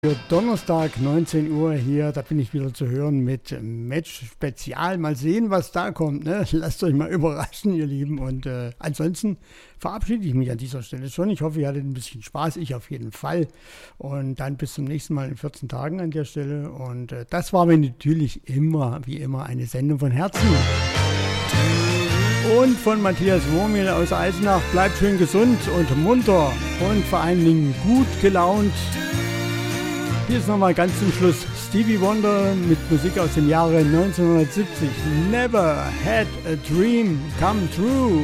Für Donnerstag 19 Uhr hier, da bin ich wieder zu hören mit Match Spezial. Mal sehen, was da kommt. Ne? Lasst euch mal überraschen, ihr Lieben. Und ansonsten verabschiede ich mich an dieser Stelle schon. Ich hoffe, ihr hattet ein bisschen Spaß. Ich auf jeden Fall. Und dann bis zum nächsten Mal in 14 Tagen an der Stelle. Und das war mir natürlich immer, wie immer, eine Sendung von Herzen. Und von Matthias Wurmel aus Eisenach. Bleibt schön gesund und munter und vor allen Dingen gut gelaunt. Hier ist nochmal ganz zum Schluss Stevie Wonder mit Musik aus dem Jahre 1970. Never had a dream come true.